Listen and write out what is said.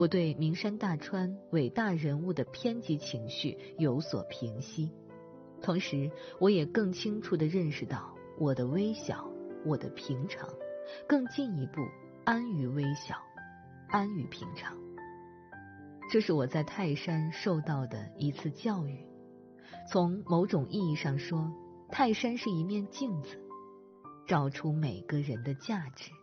我对名山大川伟大人物的偏激情绪有所平息，同时我也更清楚地认识到我的微小，我的平常，更进一步安于微小，安于平常。这是我在泰山受到的一次教育。从某种意义上说，泰山是一面镜子，照出每个人的价值。